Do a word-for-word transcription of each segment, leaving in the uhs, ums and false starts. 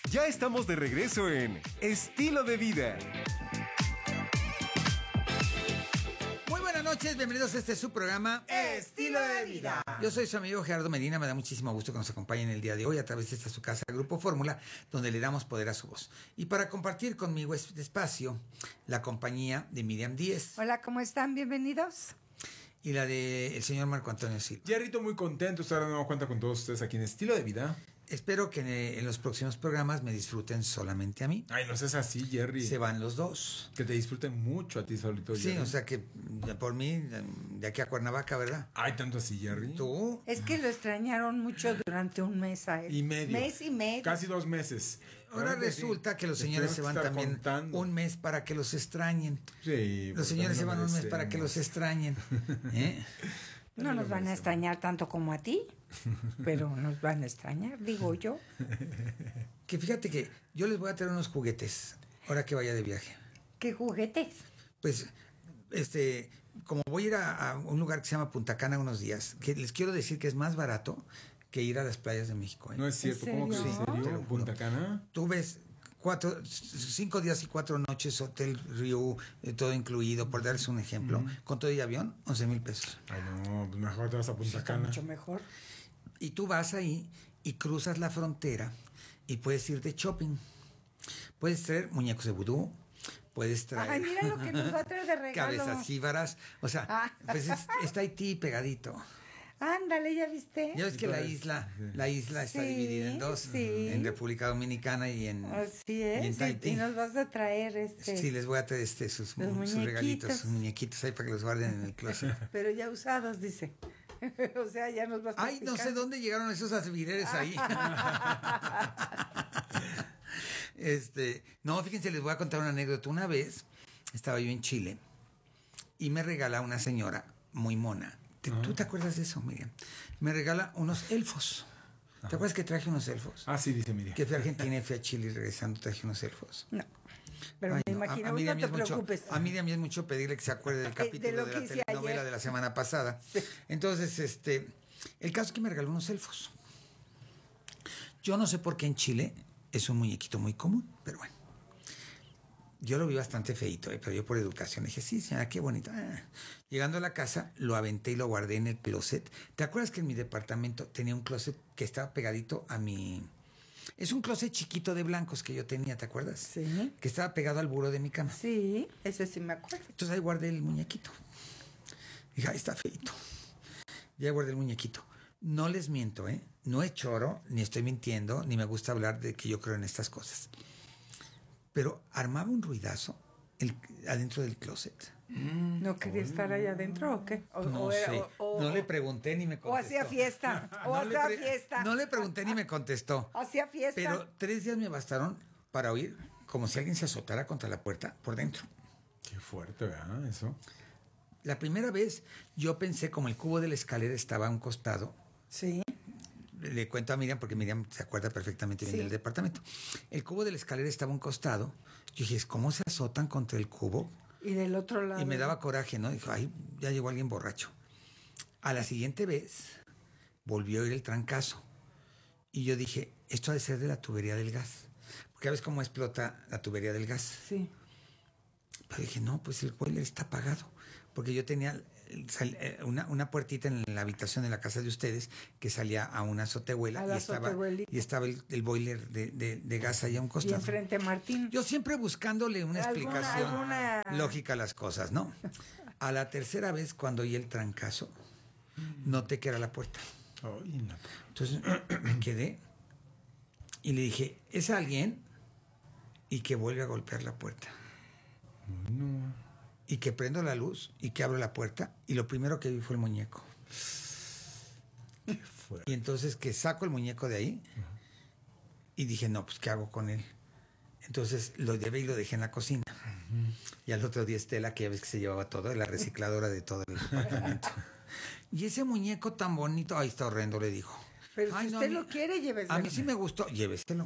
Ya estamos de regreso en Estilo de Vida. Muy buenas noches, bienvenidos a este su programa Estilo de Vida. Yo soy su amigo Gerardo Medina, me da muchísimo gusto que nos acompañen el día de hoy a través de esta su casa Grupo Fórmula, donde le damos poder a su voz. Y para compartir conmigo este espacio, la compañía de Miriam Díez. Hola, ¿cómo están? Bienvenidos. Y la de el señor Marco Antonio Silva. Jerrito, muy contento de estar de nuevo cuenta con todos ustedes aquí en Estilo de Vida. Espero que en los próximos programas me disfruten solamente a mí. Ay, no seas así, Jerry. Se van los dos. Que te disfruten mucho a ti solito, Sí, Jerry. o sea que por mí, de aquí a Cuernavaca, ¿verdad? Ay, tanto así, Jerry. ¿Tú? Es que lo extrañaron mucho durante un mes a él. Y medio. Mes y medio. Casi dos meses. Ahora Claro que resulta sí. que los Te señores se tenemos van que estar también contando. un mes para que los extrañen. Sí. Los pues, señores se también van lo un mes para que merecemos. los extrañen. ¿Eh? No nos van a extrañar tanto como a ti, pero nos van a extrañar, digo yo. Que fíjate que yo les voy a traer unos juguetes ahora que vaya de viaje. ¿Qué juguetes? Pues, este, como voy a ir a, a un lugar que se llama Punta Cana unos días, que les quiero decir que es más barato que ir a las playas de México. ¿eh? No es cierto, ¿En ¿cómo que serio? en Sí, te lo serio? juro. ¿Punta Cana? Tú ves cuatro, cinco días y cuatro noches, Hotel Riu, eh, todo incluido, por darles un ejemplo, Mm. con todo y avión, once mil pesos. Ay, no, pues mejor te vas a Punta Está Cana. mucho mejor. Y tú vas ahí y cruzas la frontera y puedes ir de shopping. Puedes traer muñecos de vudú, puedes traer Ay, mira lo que nos va a traer de regalo. cabezas jíbaras, o sea, Ah. pues es- está Haití pegadito. Ándale, ¿ya viste? Ya ves que la Entonces, isla, sí. la isla está Sí, dividida en dos, sí. en República Dominicana y en, Así y es. en Y, Tahití. y nos vas a traer este. Sí, les voy a traer este, sus, Los sus muñequitos. regalitos, sus muñequitos ahí para que los guarden en el closet. Pero ya usados, dice. O sea, ya nos vas a Ay, no sé dónde llegaron esos alfileres ahí. Este, no, fíjense, les voy a contar una anécdota. Una vez estaba yo en Chile y me regala una señora muy mona. ¿Te- ¿Tú te acuerdas de eso, Miriam? Me regala unos elfos. ¿Te acuerdas que traje unos elfos? Ah, sí, dice Miriam. Que fui a Argentina y fui a Chile y regresando traje unos elfos. No. Pero Ay, me no, a- imagino, a no Miriam te es mucho- preocupes. a Miriam es mucho pedirle que se acuerde del de capítulo lo de, que la hice telenovela ayer. de la semana pasada. Entonces, este, el caso es que me regaló unos elfos. Yo no sé por qué en Chile es un muñequito muy común, pero bueno. Yo lo vi bastante feito, eh, pero yo por educación dije, sí, señora, qué bonito. Ah. Llegando a la casa, lo aventé y lo guardé en el closet. ¿Te acuerdas que en mi departamento tenía un closet que estaba pegadito a mi... Es un closet chiquito de blancos que yo tenía, ¿te acuerdas? Sí. Que estaba pegado al buró de mi cama. Sí, ese sí me acuerdo. Entonces ahí guardé el muñequito. Dije, ahí está feito. Ya guardé el muñequito. No les miento, ¿eh? No es choro, ni estoy mintiendo, ni me gusta hablar de que yo creo en estas cosas. Pero armaba un ruidazo el, adentro del closet. ¿No quería estar ahí adentro o qué? O, No o era- sé. o- o- no le pregunté ni me O contestó. hacía fiesta. O No le hacía pre- fiesta. No le pregunté ni me contestó. Hacía fiesta. Pero tres días me bastaron para oír como si alguien se azotara contra la puerta por dentro. Qué fuerte, ¿verdad? Eso. La primera vez yo pensé como el cubo de la escalera estaba a un costado. Sí. Le cuento a Miriam porque Miriam se acuerda perfectamente bien Sí. del departamento. El cubo de la escalera estaba a un costado. Yo dije, ¿cómo se azotan contra el cubo? Y del otro lado. Y me daba coraje, ¿no? Dijo, ay, ya llegó alguien borracho. A la siguiente vez volvió a oír el trancazo. Y yo dije, esto ha de ser de la tubería del gas. Porque ves cómo explota la tubería del gas. Sí. Pero dije, no, pues el boiler está apagado. Porque yo tenía sal- eh, una, una puertita en la habitación de la casa de ustedes que salía a una azotehuela A y la estaba, azotehuelita. y estaba el, el boiler de, de, de gas ahí a un Y costado. enfrente Martín. Yo siempre buscándole una ¿Alguna- explicación alguna- lógica a las cosas, ¿no? A la tercera vez, cuando oí el trancazo, noté que era la puerta. Ay, no. Entonces me quedé y le dije, ¿es alguien? Y que vuelve a golpear la puerta. No. Y que prendo la luz y que abro la puerta y lo primero que vi fue el muñeco. Qué fuerte. Y entonces que saco el muñeco de ahí y dije, no, pues ¿qué hago con él? Entonces lo llevé y lo dejé en la cocina. Y al otro día Estela, que ya ves que se llevaba todo, la recicladora de todo el departamento. Y ese muñeco tan bonito, ay, está horrendo, le dijo. Pero Ay, si no, usted a mí- lo quiere, lléveselo. A mí sí me gustó, lléveselo.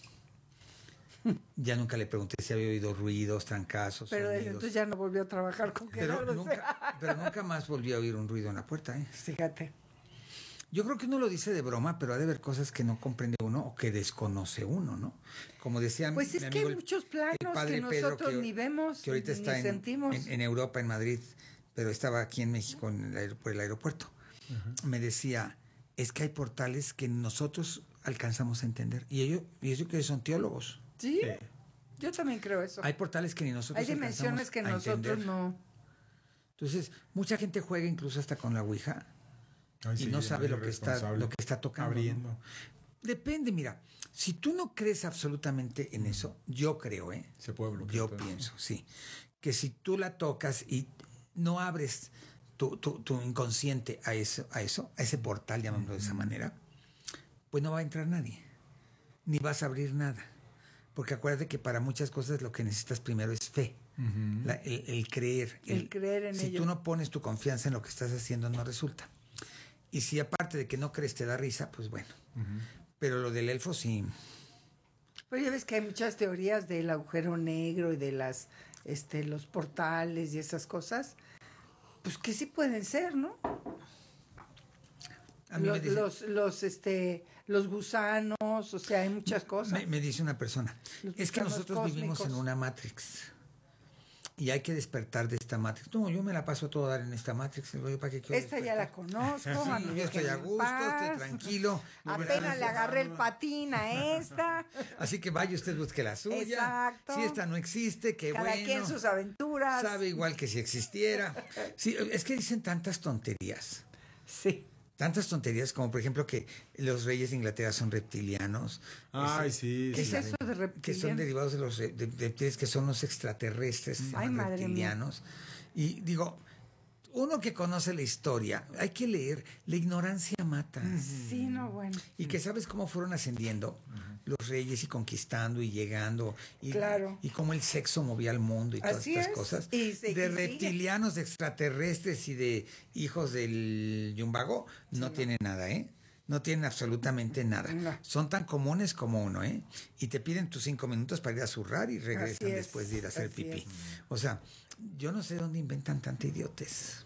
Ya nunca le pregunté si había oído ruidos, trancazos, Pero desde sonidos. entonces ya no volvió a trabajar con pero Gerardo. nunca, pero nunca más volví a oír un ruido en la puerta, ¿eh? Fíjate. Yo creo que uno lo dice de broma, pero ha de haber cosas que no comprende uno o que desconoce uno, ¿no? Como decía Pues es mi que amigo, hay muchos planos el padre que Pedro, nosotros que, ni vemos, que ahorita ni está en, sentimos. en, en Europa, en Madrid, pero estaba aquí en México en el, aer- por el aeropuerto. Uh-huh. Me decía, es que hay portales que nosotros alcanzamos a entender. Y ellos, y ellos que son teólogos. ¿Sí? Sí. Yo también creo eso. Hay portales que ni nosotros hay dimensiones que nosotros entender. no. Entonces, mucha gente juega incluso hasta con la Ouija. Ay, y sí, no sabe lo que está lo que está tocando. Abriendo. ¿No? Depende, mira. Si tú no crees absolutamente en eso, yo creo, ¿eh? Se puede bloquear. Yo pienso, sí. Que si tú la tocas y no abres tu, tu, tu inconsciente a eso, a eso, a ese portal, llamémoslo de esa manera, pues no va a entrar nadie. Ni vas a abrir nada. Porque acuérdate que para muchas cosas lo que necesitas primero es fe. Uh-huh. La, el, el creer. El, el creer en si ello. tú no pones tu confianza en lo que estás haciendo, no resulta. Y si aparte de que no crees te da risa, pues bueno. Uh-huh. Pero lo del elfo sí. Pero ya ves que hay muchas teorías del agujero negro y de las este los portales y esas cosas. Pues que sí pueden ser, ¿no? A mí los, me dice, los, los, este, los gusanos, o sea, hay muchas cosas. Me, me dice una persona, es que nosotros cósmicos. vivimos en una Matrix y hay que despertar de esta Matrix. No, yo me la paso a todo dar en esta Matrix. ¿Para qué quiero esta despertar? Ya la conozco. Sí, yo estoy a gusto, paz. Estoy tranquilo. Apenas le agarré el patín a esta. Así que vaya usted, busque la suya. Exacto. Si esta no existe, qué Cada bueno. Cada quien sus aventuras. Sabe igual que si existiera. Sí, es que dicen tantas tonterías. Sí. Tantas tonterías como, por ejemplo, que los reyes de Inglaterra son reptilianos. Ay, es, sí. ¿Qué sí. es eso de reptilianos? Que son derivados de los de, de, de, que son los extraterrestres, Ay, madre reptilianos. Mía. Y digo, uno que conoce la historia, hay que leer, la ignorancia mata. Sí, no, bueno. Y que sabes cómo fueron ascendiendo uh-huh. los reyes y conquistando y llegando. Y, claro. y cómo el sexo movía al mundo y todas Así estas es. cosas. Y se, de y reptilianos, sigue. de extraterrestres y de hijos del Yumbago, sí, no, no tienen nada, ¿eh? No tienen absolutamente nada. No. Son tan comunes como uno, ¿eh? Y te piden tus cinco minutos para ir a zurrar y regresan después de ir a hacer Así pipí. Es. O sea, yo no sé dónde inventan tanta idiotes.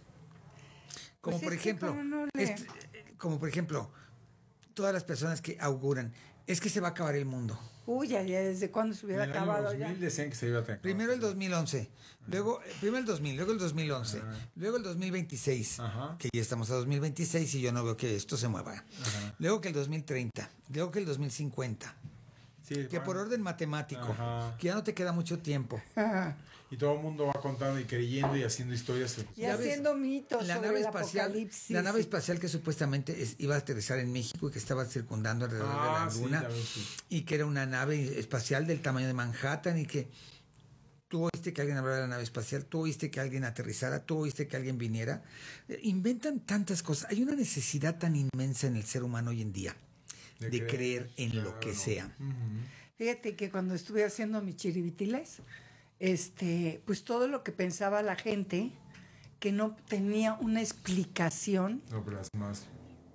Como pues por es ejemplo, como, no este, como por ejemplo, todas las personas que auguran, es que se va a acabar el mundo. Uy, ya, ya desde cuándo se hubiera en el acabado año dos mil ya. Decían que se iba a acabar. Primero el dos mil once, ajá. luego primero el dos mil, luego el dos mil once, ajá. luego el dos mil veintiséis, ajá. que ya estamos a dos mil veintiséis y yo no veo que esto se mueva. Ajá. Luego que el dos mil treinta, luego que el dos mil cincuenta. Sí, que bueno. por orden matemático, ajá. que ya no te queda mucho tiempo. Ajá. Y todo el mundo va contando y creyendo y haciendo historias. Y haciendo mitos la sobre nave el espacial, apocalipsis. La nave espacial que supuestamente es, iba a aterrizar en México y que estaba circundando alrededor ah, de la Luna. Sí, sí. Y que era una nave espacial del tamaño de Manhattan y que tú oíste que alguien hablara de la nave espacial, tú oíste que alguien aterrizara, tú oíste que alguien viniera. Eh, inventan tantas cosas. Hay una necesidad tan inmensa en el ser humano hoy en día de, de creer, creer en claro. lo que sea. Uh-huh. Fíjate que cuando estuve haciendo mis chiribitiles, este, pues todo lo que pensaba la gente que no tenía una explicación no, pero más.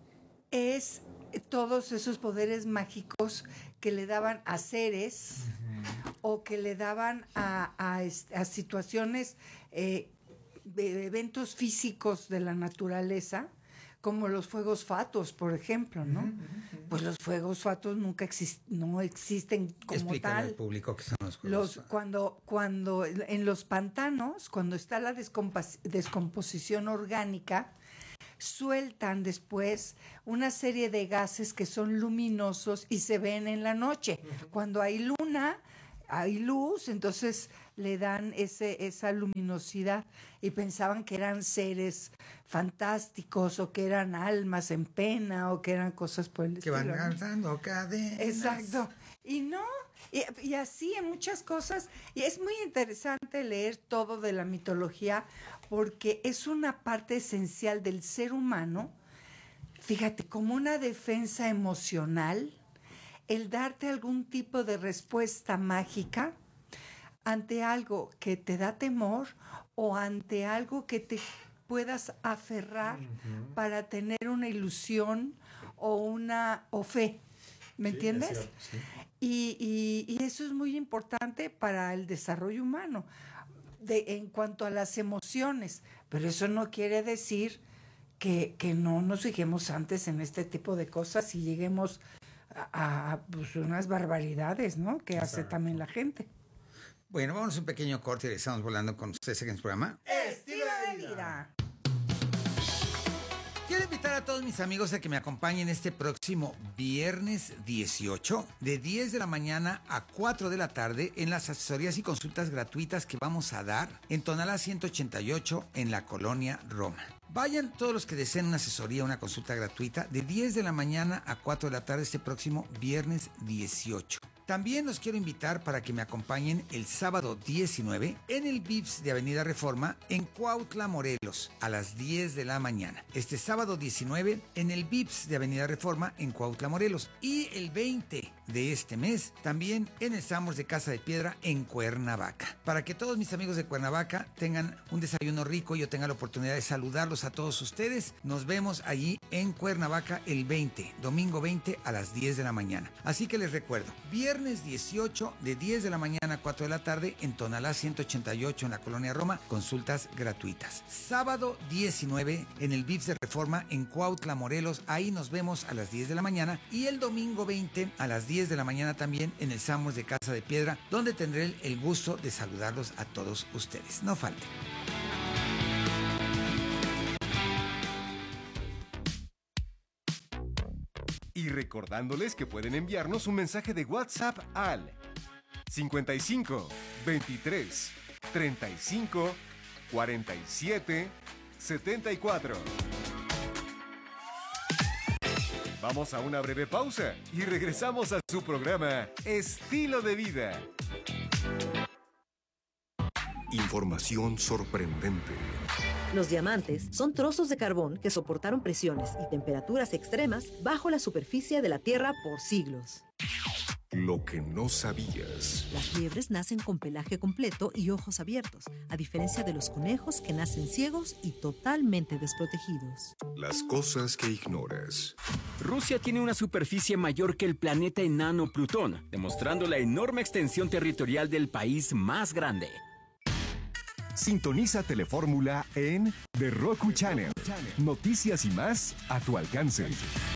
es todos esos poderes mágicos que le daban a seres uh-huh. o que le daban a, a, a situaciones, eh, de eventos físicos de la naturaleza, como los fuegos fatuos, por ejemplo, ¿no? Uh-huh, uh-huh. Pues los fuegos fatuos nunca exist- no existen como Explícale tal. al público que son los fuegos los, cuando cuando en los pantanos, cuando está la descompas- descomposición orgánica, sueltan después una serie de gases que son luminosos y se ven en la noche. Uh-huh. Cuando hay luna, hay luz, entonces le dan ese esa luminosidad y pensaban que eran seres fantásticos o que eran almas en pena o que eran cosas por el que estilo. van lanzando cadenas. Exacto. Y no, y, y así en muchas cosas. Y es muy interesante leer todo de la mitología porque es una parte esencial del ser humano, fíjate, como una defensa emocional, el darte algún tipo de respuesta mágica ante algo que te da temor o ante algo que te puedas aferrar uh-huh. para tener una ilusión o una o fe, ¿me sí, entiendes? Es cierto, sí. y, y, y eso es muy importante para el desarrollo humano de, en cuanto a las emociones, pero eso no quiere decir que, que no nos fijemos antes en este tipo de cosas y lleguemos a, a pues, unas barbaridades, ¿no? Que hace también la gente. Bueno, vamos a un pequeño corte y estamos volando con ustedes en el programa Estilo de Vida. Quiero invitar a todos mis amigos a que me acompañen este próximo viernes dieciocho de diez de la mañana a cuatro de la tarde en las asesorías y consultas gratuitas que vamos a dar en Tonalá ciento ochenta y ocho en la Colonia Roma. Vayan todos los que deseen una asesoría, una consulta gratuita de diez de la mañana a cuatro de la tarde este próximo viernes dieciocho. También los quiero invitar para que me acompañen el sábado diecinueve en el Vips de Avenida Reforma en Cuautla, Morelos, a las diez de la mañana. Este sábado diecinueve en el Vips de Avenida Reforma en Cuautla, Morelos. Y el veinte de este mes también en el Samos de Casa de Piedra en Cuernavaca. Para que todos mis amigos de Cuernavaca tengan un desayuno rico y yo tenga la oportunidad de saludarlos a todos ustedes, nos vemos allí en Cuernavaca el veinte, domingo veinte a las diez de la mañana. Así que les recuerdo, viernes Viernes dieciocho de diez de la mañana a cuatro de la tarde en Tonalá ciento ochenta y ocho en la Colonia Roma, consultas gratuitas. Sábado diecinueve en el Vips de Reforma en Cuautla, Morelos, ahí nos vemos a las diez de la mañana. Y el domingo veinte a las diez de la mañana también en el Samos de Casa de Piedra, donde tendré el gusto de saludarlos a todos ustedes. No falten. Y recordándoles que pueden enviarnos un mensaje de WhatsApp al cincuenta y cinco, veintitrés, treinta y cinco, cuarenta y siete, setenta y cuatro. Vamos a una breve pausa y regresamos a su programa Estilo de Vida. Información sorprendente. Los diamantes son trozos de carbón que soportaron presiones y temperaturas extremas bajo la superficie de la Tierra por siglos. Lo que no sabías. Las liebres nacen con pelaje completo y ojos abiertos, a diferencia de los conejos que nacen ciegos y totalmente desprotegidos. Las cosas que ignoras. Rusia tiene una superficie mayor que el planeta enano Plutón, demostrando la enorme extensión territorial del país más grande. Sintoniza Telefórmula en The Roku Channel. Noticias y más a tu alcance.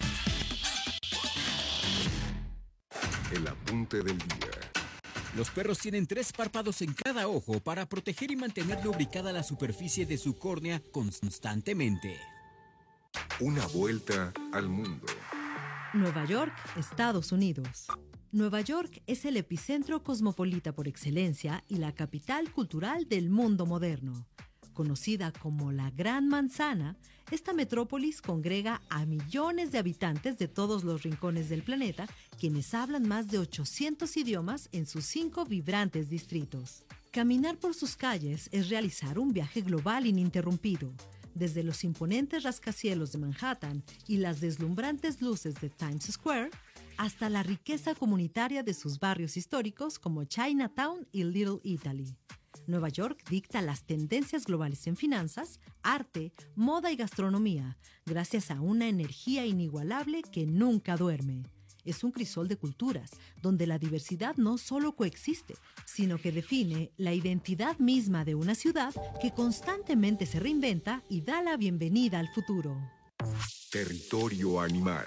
El apunte del día. Los perros tienen tres párpados en cada ojo para proteger y mantener lubricada la superficie de su córnea constantemente. Una vuelta al mundo. Nueva York, Estados Unidos. Nueva York es el epicentro cosmopolita por excelencia y la capital cultural del mundo moderno. Conocida como la Gran Manzana, esta metrópolis congrega a millones de habitantes de todos los rincones del planeta, quienes hablan más de ochocientos idiomas en sus cinco vibrantes distritos. Caminar por sus calles es realizar un viaje global ininterrumpido. Desde los imponentes rascacielos de Manhattan y las deslumbrantes luces de Times Square, hasta la riqueza comunitaria de sus barrios históricos como Chinatown y Little Italy. Nueva York dicta las tendencias globales en finanzas, arte, moda y gastronomía, gracias a una energía inigualable que nunca duerme. Es un crisol de culturas, donde la diversidad no solo coexiste, sino que define la identidad misma de una ciudad que constantemente se reinventa y da la bienvenida al futuro. Territorio animal.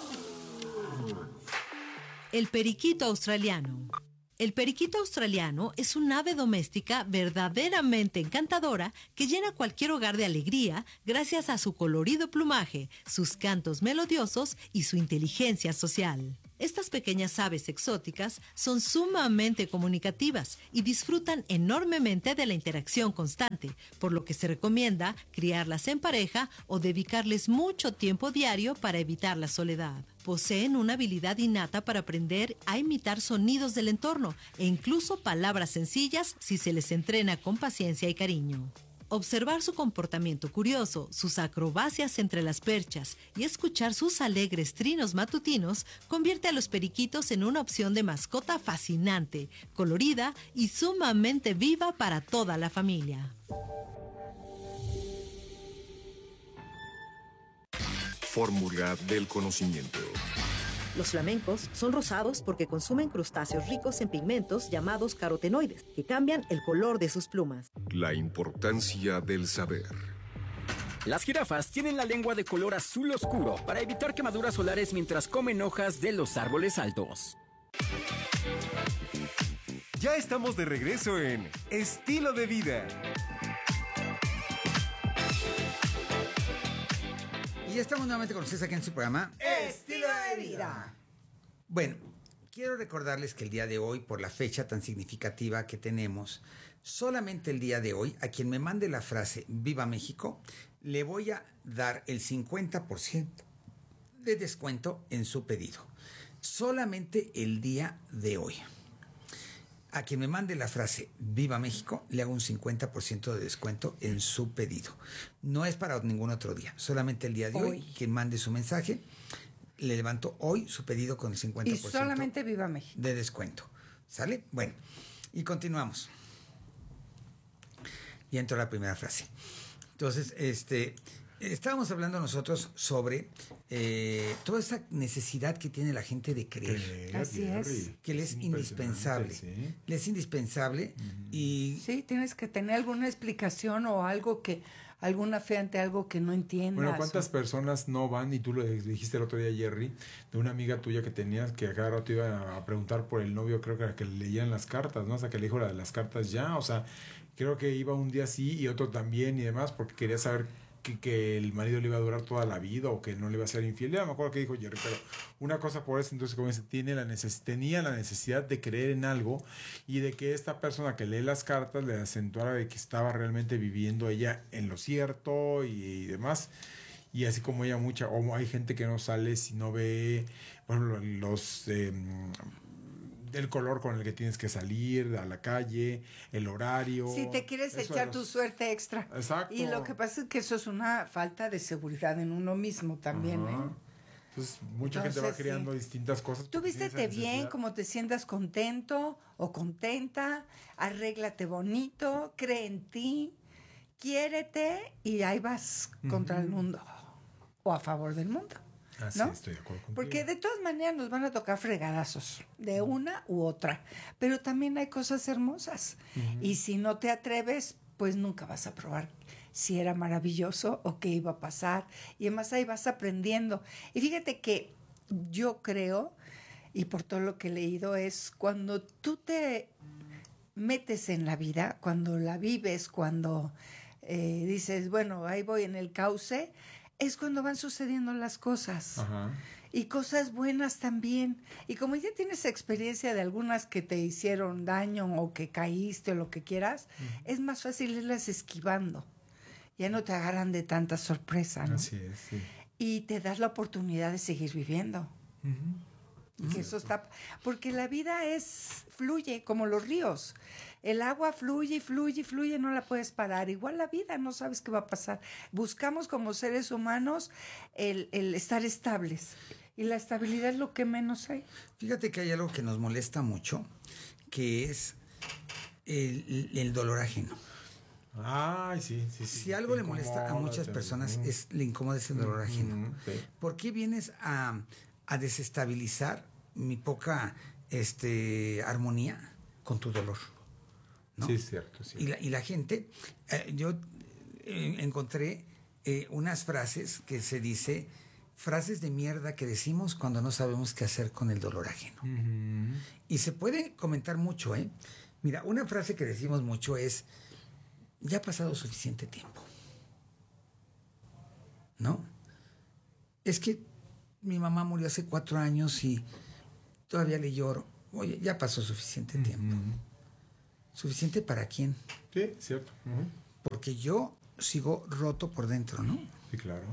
El periquito australiano. El periquito australiano es un ave doméstica verdaderamente encantadora que llena cualquier hogar de alegría gracias a su colorido plumaje, sus cantos melodiosos y su inteligencia social. Estas pequeñas aves exóticas son sumamente comunicativas y disfrutan enormemente de la interacción constante, por lo que se recomienda criarlas en pareja o dedicarles mucho tiempo diario para evitar la soledad. Poseen una habilidad innata para aprender a imitar sonidos del entorno e incluso palabras sencillas si se les entrena con paciencia y cariño. Observar su comportamiento curioso, sus acrobacias entre las perchas y escuchar sus alegres trinos matutinos convierte a los periquitos en una opción de mascota fascinante, colorida y sumamente viva para toda la familia. Fórmula del conocimiento. Los flamencos son rosados porque consumen crustáceos ricos en pigmentos llamados carotenoides, que cambian el color de sus plumas. La importancia del saber. Las jirafas tienen la lengua de color azul oscuro para evitar quemaduras solares mientras comen hojas de los árboles altos. Ya estamos de regreso en Estilo de Vida. Y ya estamos nuevamente con ustedes aquí en su programa Estilo de Vida. Bueno, quiero recordarles que el día de hoy, por la fecha tan significativa que tenemos, solamente el día de hoy, a quien me mande la frase Viva México, le voy a dar el cincuenta por ciento de descuento en su pedido. Solamente el día de hoy. A quien me mande la frase Viva México, le hago un cincuenta por ciento de descuento en su pedido. No es para ningún otro día, solamente el día de hoy. hoy quien mande su mensaje, le levanto hoy su pedido con el cincuenta por ciento. Y solamente Viva México. De descuento. ¿Sale? Bueno, y continuamos. Y entró la primera frase. Entonces, este, estábamos hablando nosotros sobre eh, toda esa necesidad que tiene la gente de creer. Creer, Así es. Jerry. Que le es indispensable. Sí. Le es indispensable Ujú. y Sí, tienes que tener alguna explicación o algo que, alguna fe ante algo que no entiendas. Bueno, ¿cuántas o- personas no van? Y tú lo dijiste el otro día, Jerry, de una amiga tuya que tenías que a cada rato iba a preguntar por el novio, creo que era que le leían las cartas, ¿no? O sea, que le dijo la de las cartas ya, o sea, creo que iba un día sí y otro también y demás, porque quería saber que, que el marido le iba a durar toda la vida o que no le iba a ser infiel. Ya me acuerdo que dijo Jerry, pero una cosa por eso, entonces como dice, tiene la neces tenía la necesidad de creer en algo y de que esta persona que lee las cartas le acentuara de que estaba realmente viviendo ella en lo cierto y, y demás. Y así como ella mucha, o hay gente que no sale si no ve, por ejemplo, los eh, del color con el que tienes que salir a la calle, el horario. Si te quieres eso echar de tu los- suerte extra. Exacto. Y lo que pasa es que eso es una falta de seguridad en uno mismo también, Ajá. ¿eh? Entonces, mucha gente va Entonces, creando sí. distintas cosas. Tú porque tiene esa vístete bien, necesidad. como te sientas contento o contenta, arréglate bonito, cree en ti, quiérete y ahí vas contra el mundo o a favor del mundo. Ah, sí, ¿no? estoy de acuerdo contigo. Porque de todas maneras nos van a tocar fregadazos, de una u otra, pero también hay cosas hermosas. Y si no te atreves, pues nunca vas a probar si era maravilloso o qué iba a pasar. Y además ahí vas aprendiendo. Y fíjate que yo creo, y por todo lo que he leído, es cuando tú te metes en la vida, cuando la vives, cuando eh, dices, bueno, ahí voy en el cauce, es cuando van sucediendo las cosas. Ajá. Y cosas buenas también. Y como ya tienes experiencia de algunas que te hicieron daño o que caíste o lo que quieras, es más fácil irlas esquivando. Ya no te agarran de tanta sorpresa, ¿no? Así es, sí. Y te das la oportunidad de seguir viviendo. Ujú. Que eso está, porque la vida es, fluye como los ríos. El agua fluye y fluye y fluye, no la puedes parar. Igual la vida, no sabes qué va a pasar. Buscamos como seres humanos el, el estar estables. Y la estabilidad es lo que menos hay. fíjate que hay algo que nos molesta mucho, que es el, el dolor ajeno. Ay, sí, sí, sí. Si algo Te le molesta a incomoda, muchas te- personas Ujú. es le incomoda ese dolor ajeno. Ujú, sí. ¿Por qué vienes a, a desestabilizar mi poca este, armonía con tu dolor? ¿No? Sí, es cierto, sí. Y la, y la gente, eh, yo eh, encontré eh, unas frases que se dice, frases de mierda que decimos cuando no sabemos qué hacer con el dolor ajeno. Ujú. Y se puede comentar mucho, ¿eh? Mira, una frase que decimos mucho es, ya ha pasado suficiente tiempo. ¿No? Es que mi mamá murió hace cuatro años y todavía le lloro. Oye, ya pasó suficiente tiempo. Ujú. ¿Suficiente para quién? Sí, es cierto. Ujú. Porque yo sigo roto por dentro, ¿no? Sí, claro.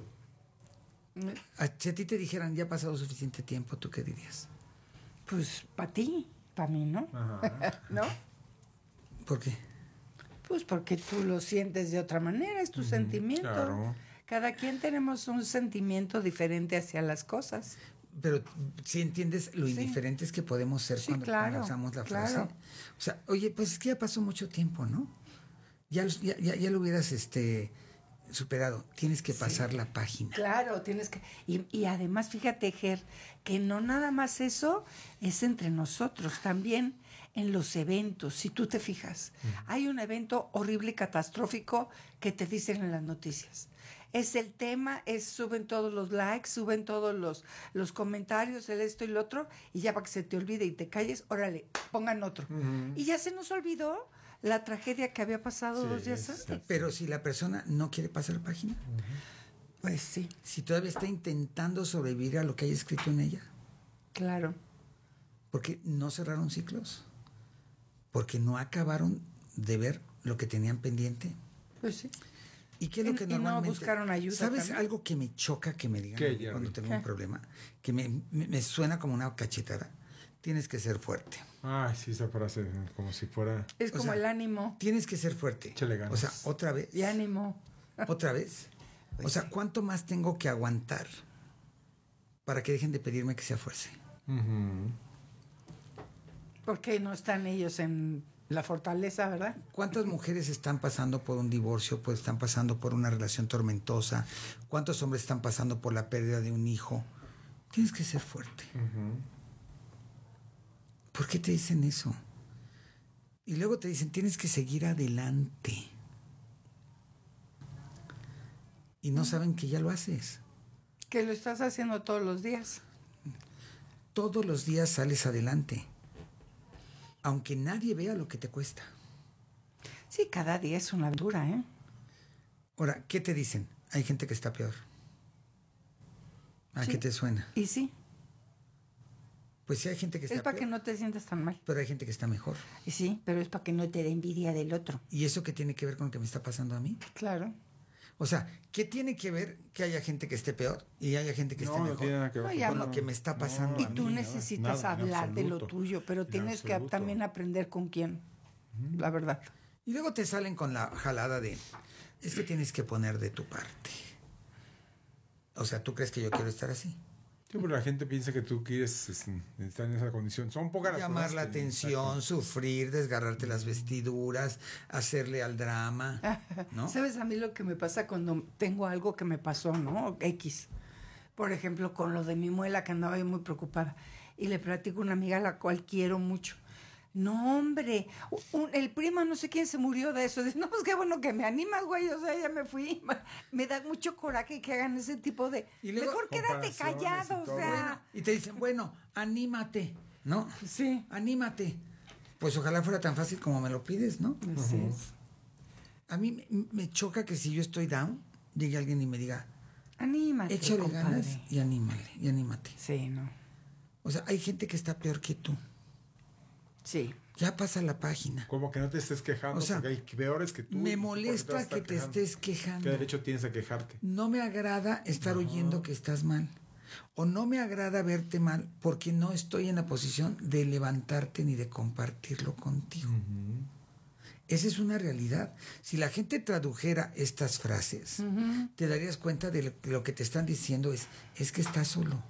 A- Si a ti te dijeran, ya ha pasado suficiente tiempo, ¿tú qué dirías? Pues para ti, para mí, ¿no? Ajá. ¿No? ¿Por qué? Pues porque tú lo sientes de otra manera, es tu sentimiento. claro. Cada quien tenemos un sentimiento diferente hacia las cosas. Pero si entiendes lo Sí. indiferentes que podemos ser Sí, cuando, claro, cuando usamos la claro. frase. O sea, oye, pues es que ya pasó mucho tiempo, ¿no? Ya, ya, ya, ya lo hubieras este, superado. Tienes que pasar sí. la página. Claro, tienes que... Y, y además, fíjate, Ger, que no nada más eso es entre nosotros, también en los eventos, si tú te fijas. Uh-huh. Hay un evento horrible y catastrófico que te dicen en las noticias. Es el tema, es suben todos los likes, suben todos los, los comentarios, el esto y lo otro, y ya para que se te olvide y te calles, órale, pongan otro. Uh-huh. Y ya se nos olvidó la tragedia que había pasado sí, dos días antes. Sí. Pero si la persona no quiere pasar la página, uh-huh. pues sí. Si todavía está intentando sobrevivir a lo que haya escrito en ella. Claro. Porque no cerraron ciclos. Porque no acabaron de ver lo que tenían pendiente. Pues sí. ¿Y qué es lo que y, normalmente... Y no buscaron ayuda. ¿Sabes también? Algo que me choca que me digan ¿Qué, cuando tengo ¿Qué? un problema? Que me, me, me suena como una cachetada. Tienes que ser fuerte. Ay, sí, esa frase, como si fuera... Es como o sea, el ánimo. Tienes que ser fuerte. Échale ganas. O sea, otra vez. Y ánimo. Otra vez. O sea, ¿cuánto más tengo que aguantar para que dejen de pedirme que sea fuerte? Uh-huh. Porque no están ellos en la fortaleza, ¿verdad? ¿Cuántas mujeres están pasando por un divorcio, pues están pasando por una relación tormentosa? ¿Cuántos hombres están pasando por la pérdida de un hijo? Tienes que ser fuerte. Uh-huh. ¿Por qué te dicen eso? Y luego te dicen, tienes que seguir adelante. Y no saben que ya lo haces. Que lo estás haciendo todos los días. Todos los días sales adelante. Aunque nadie vea lo que te cuesta. Sí, cada día es una aventura, ¿eh? Ahora, ¿qué te dicen? Hay gente que está peor. ¿A sí. qué te suena? Y sí. Pues sí hay gente que está Es para peor, que no te sientas tan mal. pero hay gente que está mejor. Y sí, pero es para que no te dé envidia del otro. ¿Y eso qué tiene que ver con lo que me está pasando a mí? Claro. O sea, ¿qué tiene que ver que haya gente que esté peor y haya gente que no, esté no mejor tiene nada que ver no, con no, lo que me está pasando y a mí? tú necesitas nada, hablar de lo tuyo, pero en tienes que absoluto. también aprender con quién. Uh-huh. La verdad. Y luego te salen con la jalada de, es que tienes que poner de tu parte. O sea, ¿tú crees que yo quiero estar así? Sí, pero la gente piensa que tú quieres estar en esa condición. Son pocas las Llamar la que- atención, Exacto. sufrir, desgarrarte las vestiduras, hacerle al drama, ¿no? ¿Sabes a mí lo que me pasa cuando tengo algo que me pasó, ¿no? X. Por ejemplo, con lo de mi muela, que andaba yo muy preocupada. Y le platico a una amiga a la cual quiero mucho. No, hombre, un- el primo no sé quién se murió de eso. Dice, no, pues qué bueno que me animas, güey. O sea, ya me fui. Me da mucho coraje que hagan ese tipo de... Y luego, mejor quédate comparaciones callado, y o todo. sea... Y te dicen, bueno, anímate, ¿no? Sí. Anímate. Pues ojalá fuera tan fácil como me lo pides, ¿no? Así Ujú. es. A mí me, me choca que si yo estoy down, llegue alguien y me diga, Anímate, échale compadre. ganas y anímale, y anímate. Sí, no. O sea, hay gente que está peor que tú. Sí. Ya pasa la página. Como que no te estés quejando, O sea, porque hay peores que tú. Me ¿por qué te molesta vas a estar que te quejando? estés quejando. ¿Qué derecho tienes a quejarte? No me agrada estar oyendo que estás mal. O no me agrada verte mal porque no estoy en la posición de levantarte ni de compartirlo contigo. Esa es una realidad. Si la gente tradujera estas frases, Ujú. te darías cuenta de lo, lo que te están diciendo es, es que estás solo.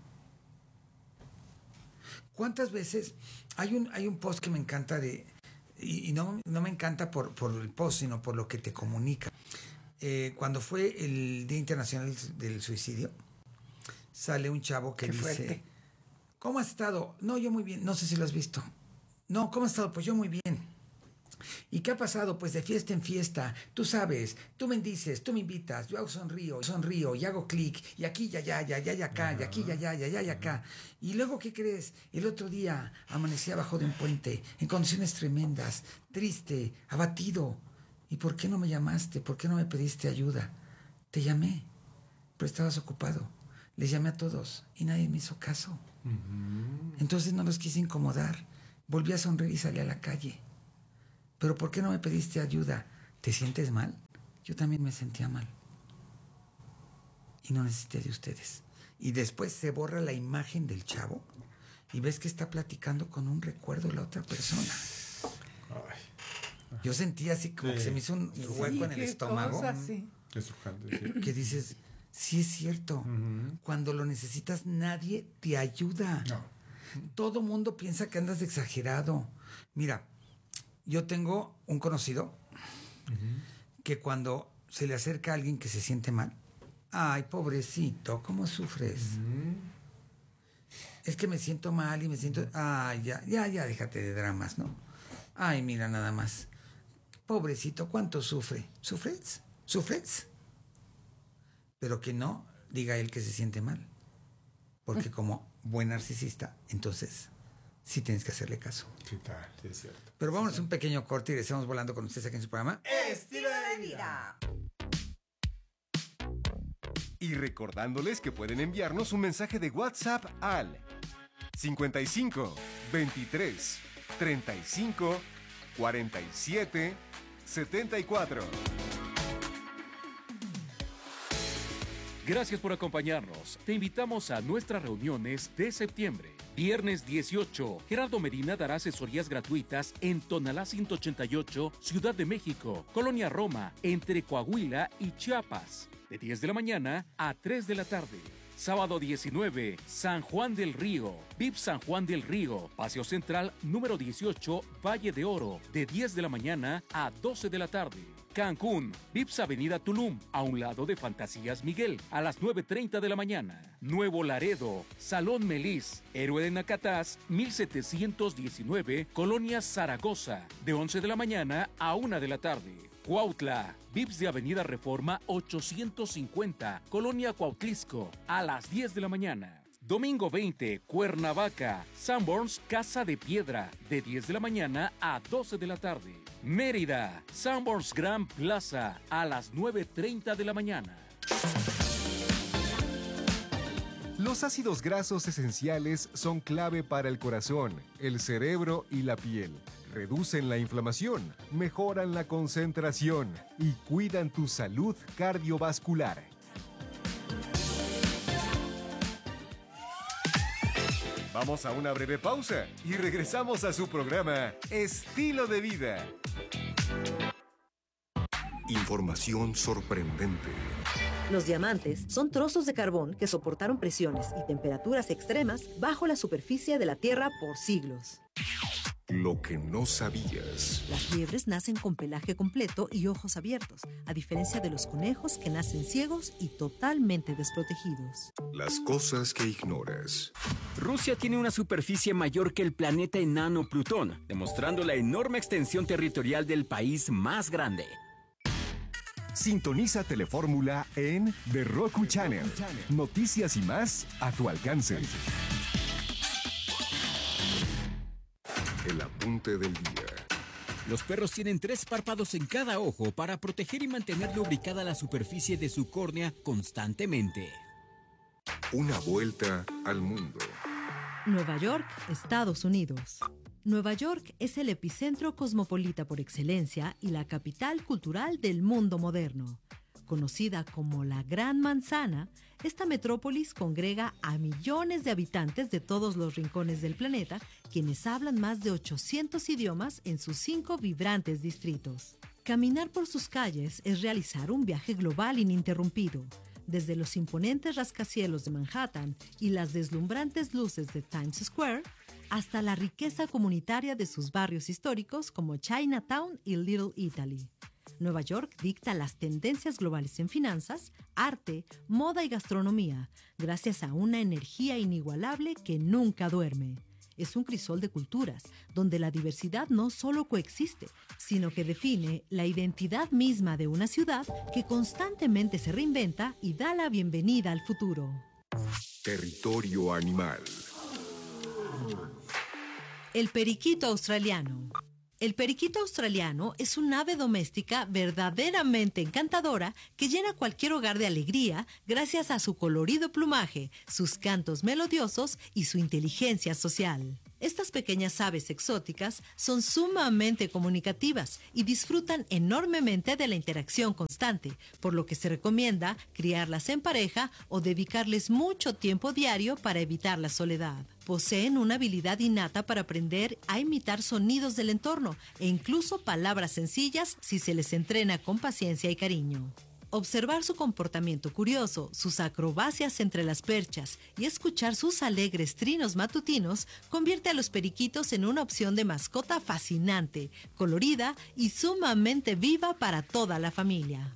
¿Cuántas veces hay un, hay un post que me encanta de, y, y no, no me encanta por, por el post, sino por lo que te comunica? Eh, cuando fue el Día Internacional del Suicidio, sale un chavo que Qué dice, fuerte. ¿cómo has estado? No, yo muy bien, no sé si lo has visto. No, ¿cómo has estado? Pues yo muy bien. ¿Y qué ha pasado? Pues de fiesta en fiesta, tú sabes, tú me dices, tú me invitas, yo hago sonrío, sonrío y hago clic, y aquí, ya, ya, ya, ya, ya, acá, y aquí, ya, ya, ya, ya, ya, acá. Y luego, ¿qué crees? El otro día amanecí abajo de un puente, en condiciones tremendas, triste, abatido. ¿Y por qué no me llamaste? ¿Por qué no me pediste ayuda? Te llamé, pero estabas ocupado. Les llamé a todos y nadie me hizo caso. Entonces no los quise incomodar. Volví a sonreír y salí a la calle. ¿Pero por qué no me pediste ayuda? ¿Te sientes mal? Yo también me sentía mal. Y no necesité de ustedes. Y después se borra la imagen del chavo y ves que está platicando con un recuerdo de la otra persona. Ay, Yo sentí así como Sí. que se me hizo un hueco Sí, en el qué estómago. cosa, sí. es sujante, sí. Que dices, sí es cierto. Ujú. Cuando lo necesitas nadie te ayuda. No. Todo mundo piensa que andas de exagerado. Mira, yo tengo un conocido que cuando se le acerca a alguien que se siente mal. Ay, pobrecito, ¿cómo sufres? Mm. Es que me siento mal y me siento... Ay, ya, ya, ya, déjate de dramas, ¿no? Ay, mira nada más. Pobrecito, ¿cuánto sufre? ¿Sufres? ¿Sufres? Pero que no diga él que se siente mal. Porque como buen narcisista, entonces sí tienes que hacerle caso. ¿Qué tal? Sí, es cierto. Pero vámonos a un pequeño corte y regresamos volando con ustedes aquí en su programa Estilo de Vida. Y recordándoles que pueden enviarnos un mensaje de WhatsApp al cincuenta y cinco, veintitrés, treinta y cinco, cuarenta y siete, setenta y cuatro. Gracias por acompañarnos. Te invitamos a nuestras reuniones de septiembre. Viernes dieciocho, Gerardo Medina dará asesorías gratuitas en Tonalá ciento ochenta y ocho, Ciudad de México, Colonia Roma, entre Coahuila y Chiapas, de diez de la mañana a tres de la tarde. Sábado diecinueve, San Juan del Río, V I P San Juan del Río, Paseo Central número dieciocho, Valle de Oro, de diez de la mañana a doce de la tarde. Cancún, V I P S Avenida Tulum, a un lado de Fantasías Miguel, a las nueve treinta de la mañana. Nuevo Laredo, Salón Melis, Héroe de Nacatás, mil setecientos diecinueve, Colonia Zaragoza, de once de la mañana a una de la tarde. Cuautla, V I P S de Avenida Reforma ochocientos cincuenta, Colonia Cuautlisco, a las diez de la mañana. Domingo veinte, Cuernavaca, Sanborns Casa de Piedra, de diez de la mañana a doce de la tarde. Mérida, Sanborns Grand Plaza, a las nueve treinta de la mañana. Los ácidos grasos esenciales son clave para el corazón, el cerebro y la piel. Reducen la inflamación, mejoran la concentración y cuidan tu salud cardiovascular. Vamos a una breve pausa y regresamos a su programa Estilo de Vida. Información sorprendente. Los diamantes son trozos de carbón que soportaron presiones y temperaturas extremas bajo la superficie de la Tierra por siglos. Lo que no sabías. Las liebres nacen con pelaje completo y ojos abiertos, a diferencia de los conejos que nacen ciegos y totalmente desprotegidos. Las cosas que ignoras. Rusia tiene una superficie mayor que el planeta enano Plutón, demostrando la enorme extensión territorial del país más grande. Sintoniza Telefórmula en The Roku Channel. Noticias y más a tu alcance. El apunte del día. Los perros tienen tres párpados en cada ojo para proteger y mantener lubricada la superficie de su córnea constantemente. Una vuelta al mundo. Nueva York, Estados Unidos. Nueva York es el epicentro cosmopolita por excelencia y la capital cultural del mundo moderno. Conocida como la Gran Manzana, esta metrópolis congrega a millones de habitantes de todos los rincones del planeta, quienes hablan más de ochocientos idiomas en sus cinco vibrantes distritos. Caminar por sus calles es realizar un viaje global ininterrumpido. Desde los imponentes rascacielos de Manhattan y las deslumbrantes luces de Times Square, hasta la riqueza comunitaria de sus barrios históricos como Chinatown y Little Italy. Nueva York dicta las tendencias globales en finanzas, arte, moda y gastronomía, gracias a una energía inigualable que nunca duerme. Es un crisol de culturas, donde la diversidad no solo coexiste, sino que define la identidad misma de una ciudad que constantemente se reinventa y da la bienvenida al futuro. Territorio animal. El periquito australiano. El periquito australiano es un ave doméstica verdaderamente encantadora que llena cualquier hogar de alegría gracias a su colorido plumaje, sus cantos melodiosos y su inteligencia social. Estas pequeñas aves exóticas son sumamente comunicativas y disfrutan enormemente de la interacción constante, por lo que se recomienda criarlas en pareja o dedicarles mucho tiempo diario para evitar la soledad. Poseen una habilidad innata para aprender a imitar sonidos del entorno e incluso palabras sencillas si se les entrena con paciencia y cariño. Observar su comportamiento curioso, sus acrobacias entre las perchas y escuchar sus alegres trinos matutinos convierte a los periquitos en una opción de mascota fascinante, colorida y sumamente viva para toda la familia.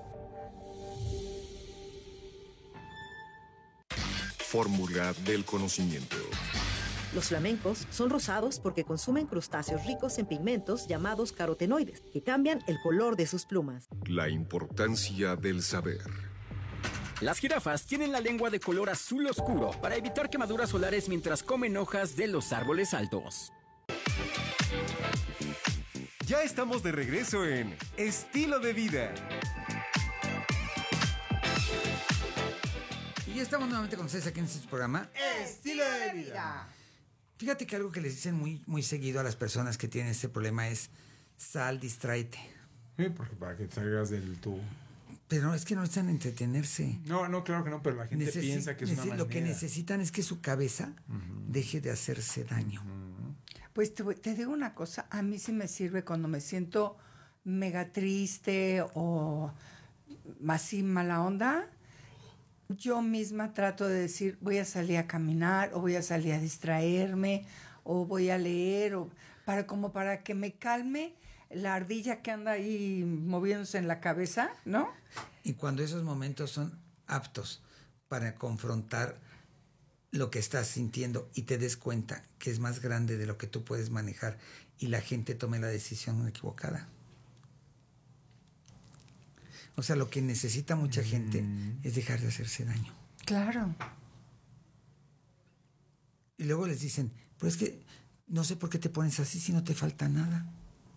Fórmula del conocimiento. Los flamencos son rosados porque consumen crustáceos ricos en pigmentos llamados carotenoides, que cambian el color de sus plumas. La importancia del saber. Las jirafas tienen la lengua de color azul oscuro para evitar quemaduras solares mientras comen hojas de los árboles altos. Ya estamos de regreso en Estilo de Vida. Y ya estamos nuevamente con ustedes aquí en este programa Estilo de Vida. Fíjate que algo que les dicen muy, muy seguido a las personas que tienen este problema es: sal, distráete. Sí, porque para que salgas del tubo. Pero es que no necesitan entretenerse. No, no, claro que no, pero la gente Necesi- piensa que es una necesi- manera. Lo que necesitan es que su cabeza uh-huh. deje de hacerse daño. Uh-huh. Pues te, te digo una cosa, a mí sí me sirve cuando me siento mega triste o así mala onda. Yo misma trato de decir, voy a salir a caminar o voy a salir a distraerme o voy a leer o para como para que me calme la ardilla que anda ahí moviéndose en la cabeza, ¿no? Y cuando esos momentos son aptos para confrontar lo que estás sintiendo y te des cuenta que es más grande de lo que tú puedes manejar y la gente tome la decisión equivocada. O sea, lo que necesita mucha gente mm. es dejar de hacerse daño. Claro. Y luego les dicen, pero es que no sé por qué te pones así si no te falta nada.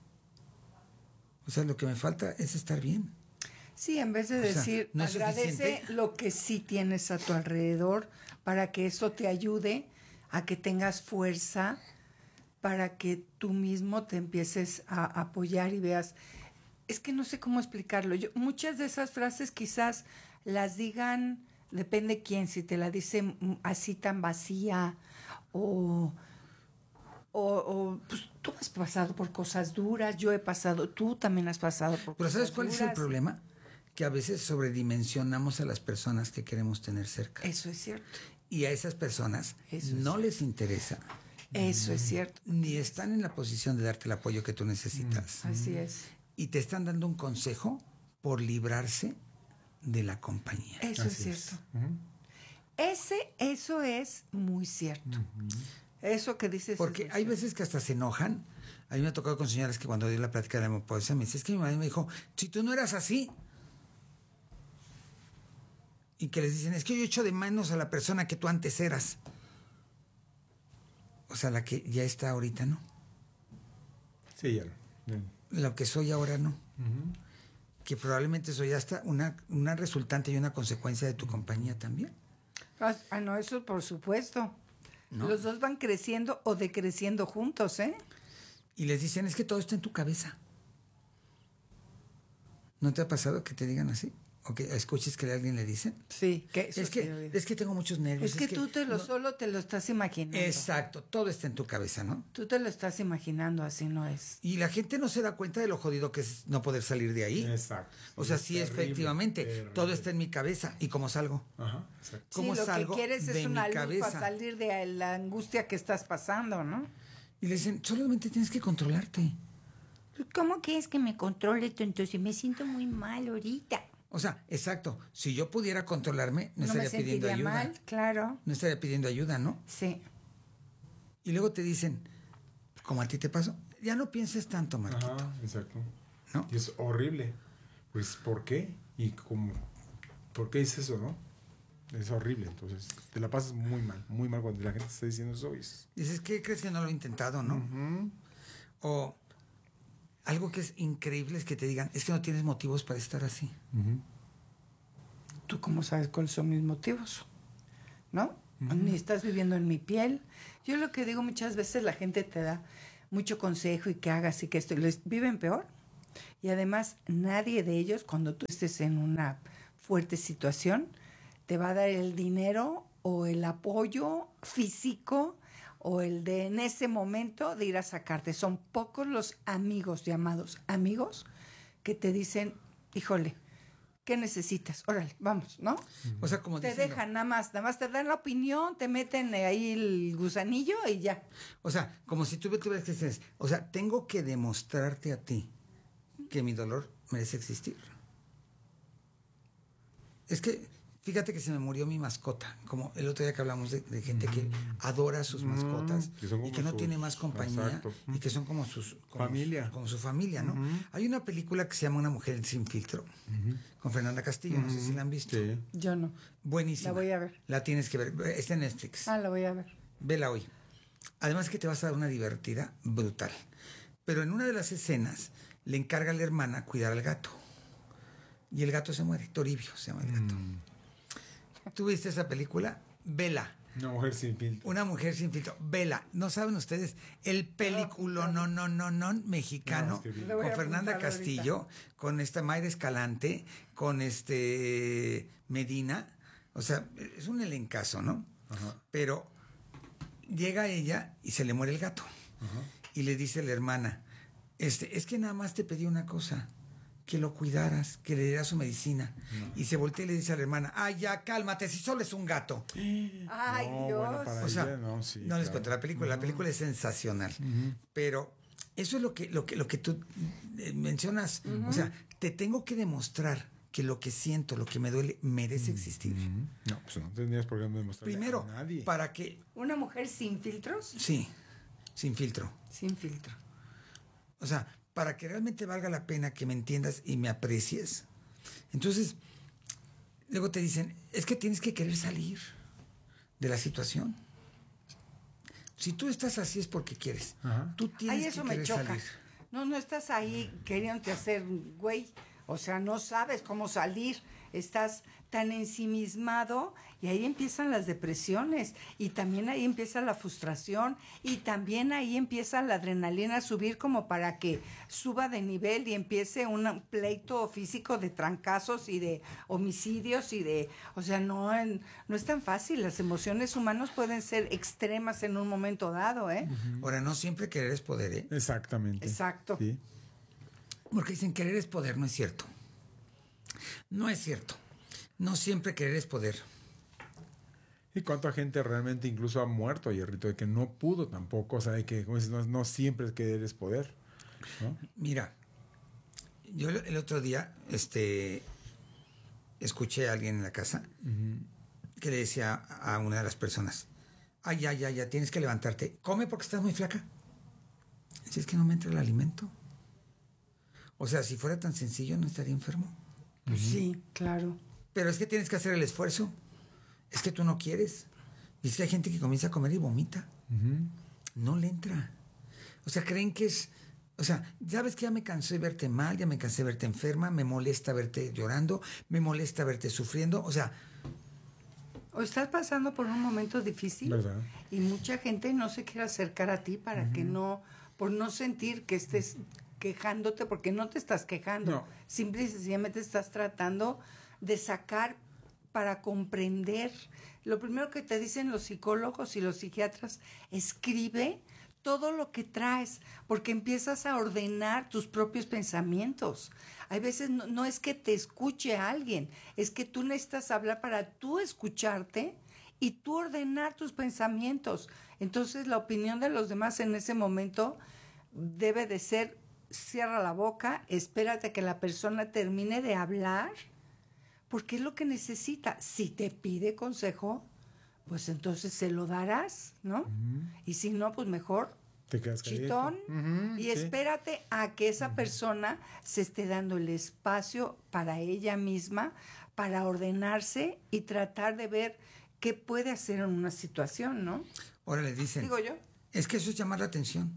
O sea, lo que me falta es estar bien. Sí, en vez de o decir, sea, ¿no es agradece suficiente? lo que sí tienes a tu alrededor para que eso te ayude a que tengas fuerza, para que tú mismo te empieces a apoyar y veas. Es que no sé cómo explicarlo. Yo, muchas de esas frases quizás las digan, depende quién, si te la dicen así tan vacía o, o, o pues tú has pasado por cosas duras, yo he pasado, tú también has pasado por Pero cosas ¿sabes cuál duras? es el problema? Que a veces sobredimensionamos a las personas que queremos tener cerca. Eso es cierto. Y a esas personas Eso no es les interesa. Eso es cierto. Ni están en la posición de darte el apoyo que tú necesitas. Así es. Y te están dando un consejo por librarse de la compañía. Eso Así es es. cierto. Uh-huh. Ese, eso es muy cierto. Uh-huh. Eso que dices. Porque es hay cierto. veces que hasta se enojan. A mí me ha tocado con señoras que cuando di la plática de la menopausia me dice, es que mi madre me dijo, si tú no eras así. Y que les dicen, es que yo echo de manos a la persona que tú antes eras. O sea, la que ya está ahorita, ¿no? Sí, ya. ya. Lo que soy ahora, no. Uh-huh. Que probablemente soy hasta una, una resultante y una consecuencia de tu compañía también. Ah, ah, no, eso por supuesto. ¿No? Los dos van creciendo o decreciendo juntos, ¿eh? Y les dicen, es que todo está en tu cabeza. ¿No te ha pasado que te digan así? ¿O que escuches que a alguien le dicen? Sí, que eso Es sí he que, oído. es que tengo muchos nervios. Es que tú te lo no- solo te lo estás imaginando. Exacto, todo está en tu cabeza, ¿no? Tú te lo estás imaginando, así no es. Y la gente no se da cuenta de lo jodido que es no poder salir de ahí. Exacto. O sea, Es sí, terrible, efectivamente, terrible. todo está en mi cabeza. ¿Y cómo salgo? Ajá, exacto. ¿Cómo sí, lo salgo que quieres de es una mi luz cabeza? para salir de la angustia que estás pasando, ¿no? Y le dicen, solamente tienes que controlarte. ¿Cómo quieres que me controle tú? Entonces me siento muy mal ahorita. O sea, exacto, si yo pudiera controlarme, no, No me estaría pidiendo sentiría ayuda. mal, claro. No estaría pidiendo ayuda, ¿no? Sí. Y luego te dicen, como a ti te pasó, ya no pienses tanto, Marquito. Ajá, exacto. ¿No? Y es horrible. Pues, ¿por qué? Y como, ¿por qué es eso, no? Es horrible. Entonces, te la pasas muy mal, muy mal cuando la gente está diciendo eso. Es... Dices, ¿qué crees que no lo he intentado, no? Uh-huh. O algo que es increíble es que te digan, es que no tienes motivos para estar así. Uh-huh. ¿Tú cómo sabes cuáles son mis motivos? ¿No? Uh-huh. Ni estás viviendo en mi piel. Yo lo que digo muchas veces, la gente te da mucho consejo y que hagas y que esto. Les viven peor. Y además, nadie de ellos, cuando tú estés en una fuerte situación, te va a dar el dinero o el apoyo físico o el de en ese momento de ir a sacarte. Son pocos los amigos, llamados amigos, que te dicen, híjole, ¿Qué necesitas? Órale, vamos, ¿no? O sea, como Te dicen, dejan nada más, nada más te dan la opinión, te meten ahí el gusanillo y ya. o sea, como si tú tuvieras que decir, o sea, tengo que demostrarte a ti que mi dolor merece existir. Es que, fíjate que se me murió mi mascota, como el otro día que hablamos de, de gente que adora a sus mascotas que son y como que no sus- tiene más compañía exacto. y que son como sus como Familia. su- como su familia, ¿no? Hay una película que se llama Una mujer sin filtro con Fernanda Castillo, no sé si la han visto. Sí. Yo no. Buenísima. La voy a ver. La tienes que ver, está en Netflix. Ah, la voy a ver. Vela hoy. Además que te vas a dar una divertida brutal. Pero en una de las escenas le encarga a la hermana cuidar al gato. Y el gato se muere. Toribio se llama el gato. ¿Tú viste esa película? Vela. Una mujer sin filtro. Una mujer sin filtro. Vela. ¿No saben ustedes? El película no, no, no, no, mexicano. No, es que- Le voy Con a Fernanda apuntar Castillo, con esta Mayra Escalante, con este Medina. O sea, es un elencazo, ¿no? Pero llega ella y se le muere el gato. Y le dice la hermana, este, es que nada más te pedí una cosa, que lo cuidaras, que le dieras su medicina. Y se voltea y le dice a la hermana, ay, ya, cálmate, si solo es un gato. Ay, No, Dios. bueno, para O sea, ella, no, sí, no les claro. cuento la película, la película es sensacional. Pero eso es lo que, lo que, lo que tú eh, mencionas. O sea, te tengo que demostrar que lo que siento, lo que me duele, merece existir. No, pues no tendrías por qué demostrarle Primero, a nadie. para que... ¿Una mujer sin filtros? Sí, sin filtro. Sin filtro. O sea, para que realmente valga la pena que me entiendas y me aprecies. Entonces, luego te dicen, es que tienes que querer salir de la situación. Si tú estás así es porque quieres. Ajá. Tú tienes Ay, eso que me querer choca. salir. No, no estás ahí queriéndote hacer güey. O sea, no sabes cómo salir. Estás tan ensimismado y ahí empiezan las depresiones y también ahí empieza la frustración y también ahí empieza la adrenalina a subir como para que suba de nivel y empiece un pleito físico de trancazos y de homicidios y de... O sea, no, en- no es tan fácil. Las emociones humanas pueden ser extremas en un momento dado, ¿eh? Ahora, no siempre querer es poder, ¿eh? Exactamente. Exacto. Sí. Porque dicen querer es poder, no es cierto. No es cierto. No siempre querer es poder. ¿Y cuánta gente realmente incluso ha muerto, Hierrito, de que no pudo tampoco? O sea, de que como dices, no, no siempre es que eres poder, ¿no? Mira, yo el el otro día este, escuché a alguien en la casa que le decía a una de las personas, ay, ya, ya, ya, tienes que levantarte. Come porque estás muy flaca. Si es que no me entra el alimento. O sea, si fuera tan sencillo no estaría enfermo. Pues sí, claro. Pero es que tienes que hacer el esfuerzo. Es que tú no quieres. Y es que hay gente que comienza a comer y vomita. No le entra. O sea, creen que es... O sea, ya ves que ya me cansé de verte mal, ya me cansé de verte enferma, me molesta verte llorando, me molesta verte sufriendo. O sea, O estás pasando por un momento difícil ¿Verdad? y mucha gente no se quiere acercar a ti para que no, por no sentir que estés quejándote, porque no te estás quejando, No. simple y sencillamente estás tratando de sacar para comprender. Lo primero que te dicen los psicólogos y los psiquiatras, escribe todo lo que traes, porque empiezas a ordenar tus propios pensamientos. Hay veces no, no es que te escuche alguien, es que tú necesitas hablar para tú escucharte y tú ordenar tus pensamientos. Entonces la opinión de los demás en ese momento debe de ser, cierra la boca, espérate que la persona termine de hablar, porque es lo que necesita. Si te pide consejo, pues entonces se lo darás, ¿no? Y si no, pues mejor Te quedas calladito. chitón Ujú, y sí. espérate a que esa persona se esté dando el espacio para ella misma, para ordenarse y tratar de ver qué puede hacer en una situación, ¿no? ahora le dicen, Digo yo. es que eso es llamar la atención.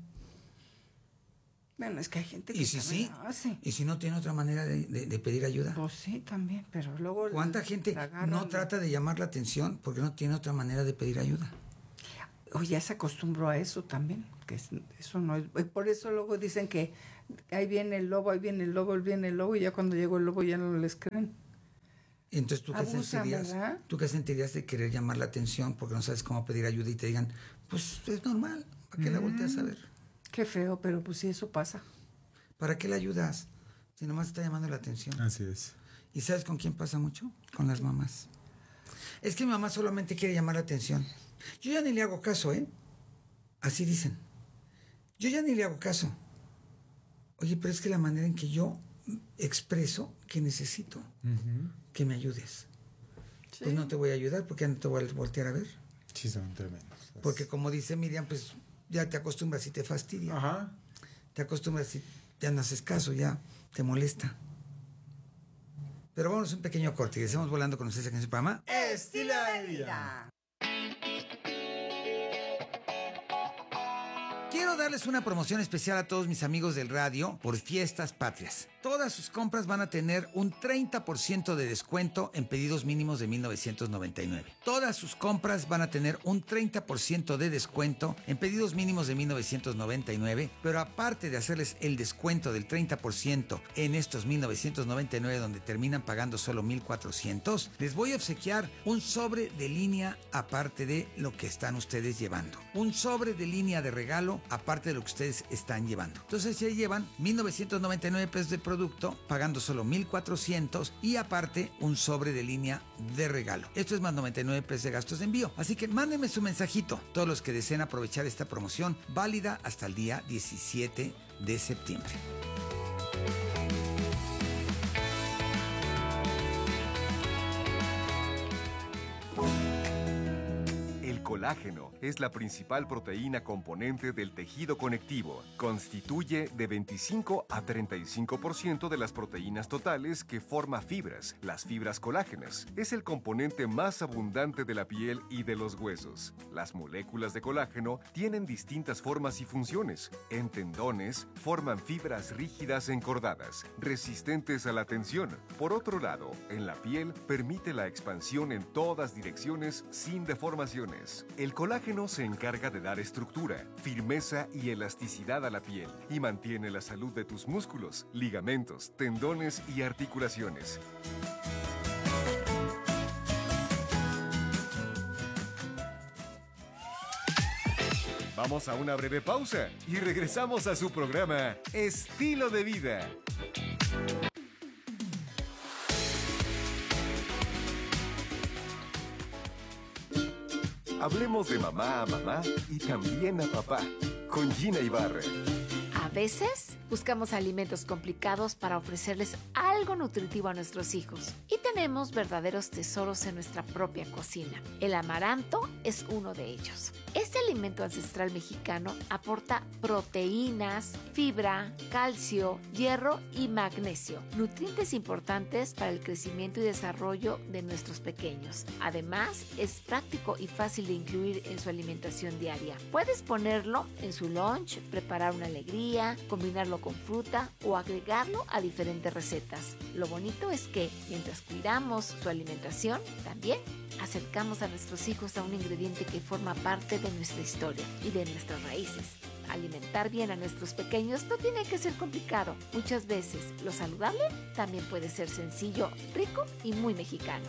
Bueno, es que hay gente que Y si también sí, lo hace. y si no tiene otra manera de, de- de pedir ayuda. Pues sí, también, pero luego... ¿Cuánta gente la agarran no de- trata de llamar la atención porque no tiene otra manera de pedir ayuda? O ya se acostumbró a eso también, que es- eso no es... Por eso luego dicen que ahí viene el lobo, ahí viene el lobo, ahí viene el lobo, y ya cuando llegó el lobo ya no les creen. Y entonces, ¿tú qué Abusan, sentirías? ¿verdad? ¿Tú qué sentirías de querer llamar la atención porque no sabes cómo pedir ayuda y te digan, pues es normal, ¿para qué la volteas a ver? Qué feo, pero pues sí, eso pasa. ¿Para qué la ayudas? Si nomás está llamando la atención. Así es. ¿Y sabes con quién pasa mucho? Con las mamás. Es que mi mamá solamente quiere llamar la atención. Yo ya ni le hago caso, ¿eh? Así dicen. Yo ya ni le hago caso. Oye, pero es que la manera en que yo expreso que necesito uh-huh. que me ayudes. Sí. Pues no te voy a ayudar porque ya no te voy a voltear a ver. Sí, son tremendos. Porque como dice Miriam, pues ya te acostumbras y te fastidia. Ajá. Te acostumbras y ya no haces caso, ya te molesta. Pero vamos a un pequeño corte y estamos volando con ustedes aquí en su programa Estilo de Vida. Quiero darles una promoción especial a todos mis amigos del radio por Fiestas Patrias. Todas sus compras van a tener un treinta por ciento de descuento en pedidos mínimos de mil novecientos noventa y nueve. Todas sus compras van a tener un treinta por ciento de descuento en pedidos mínimos de mil novecientos noventa y nueve, pero aparte de hacerles el descuento del treinta por ciento en estos mil novecientos noventa y nueve donde terminan pagando solo mil cuatrocientos, les voy a obsequiar un sobre de línea aparte de lo que están ustedes llevando. Un sobre de línea de regalo aparte de lo que ustedes están llevando. Entonces ya llevan mil novecientos noventa y nueve pesos de producto, pagando solo mil cuatrocientos y aparte un sobre de línea de regalo. Esto es más noventa y nueve pesos de gastos de envío. Así que mándenme su mensajito, todos los que deseen aprovechar esta promoción válida hasta el día diecisiete de septiembre. El colágeno es la principal proteína componente del tejido conectivo. Constituye de veinticinco a treinta y cinco por ciento de las proteínas totales que forma fibras, las fibras colágenas. Es el componente más abundante de la piel y de los huesos. Las moléculas de colágeno tienen distintas formas y funciones. En tendones, forman fibras rígidas encordadas, resistentes a la tensión. Por otro lado, en la piel, permite la expansión en todas direcciones sin deformaciones. El colágeno se encarga de dar estructura, firmeza y elasticidad a la piel y mantiene la salud de tus músculos, ligamentos, tendones y articulaciones. Vamos a una breve pausa y regresamos a su programa Estilo de Vida. Hablemos de mamá a mamá y también a papá, con Gina Ibarra. A veces buscamos alimentos complicados para ofrecerles algo nutritivo a nuestros hijos. Y tenemos verdaderos tesoros en nuestra propia cocina. El amaranto es uno de ellos. Este alimento ancestral mexicano aporta proteínas, fibra, calcio, hierro y magnesio, nutrientes importantes para el crecimiento y desarrollo de nuestros pequeños. Además, es práctico y fácil de incluir en su alimentación diaria. Puedes ponerlo en su lunch, preparar una alegría, combinarlo con fruta o agregarlo a diferentes recetas. Lo bonito es que, mientras cuidamos su alimentación, también acercamos a nuestros hijos a un ingrediente que forma parte de nuestra historia y de nuestras raíces. Alimentar bien a nuestros pequeños no tiene que ser complicado. Muchas veces lo saludable también puede ser sencillo, rico y muy mexicano.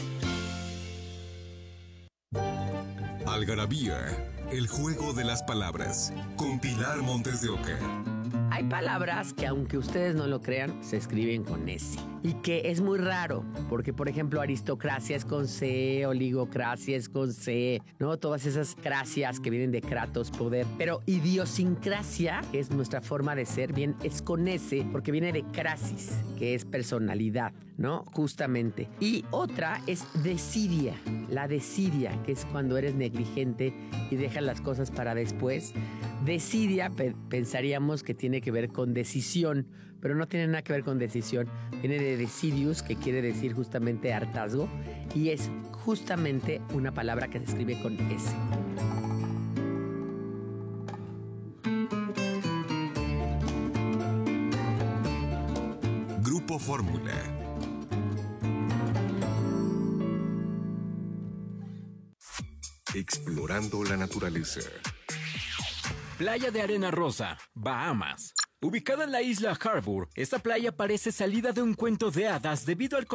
Algarabía, el juego de las palabras, con Pilar Montes de Oca. Hay palabras que, aunque ustedes no lo crean, se escriben con S. Y que es muy raro, porque, por ejemplo, aristocracia es con C, oligocracia es con C, ¿no? Todas esas cracias que vienen de kratos, poder. Pero idiosincrasia, que es nuestra forma de ser, bien, es con S, porque viene de crasis, que es personalidad, ¿no? Justamente. Y otra es desidia, la desidia, que es cuando eres negligente y dejas las cosas para después. Desidia, pe- pensaríamos que tiene que ver con decisión, pero no tiene nada que ver con decisión. Viene de decidius, que quiere decir justamente hartazgo, y es justamente una palabra que se escribe con S. Grupo Fórmula. Explorando la naturaleza. Playa de Arena Rosa, Bahamas. Ubicada en la isla Harbour, esta playa parece salida de un cuento de hadas debido al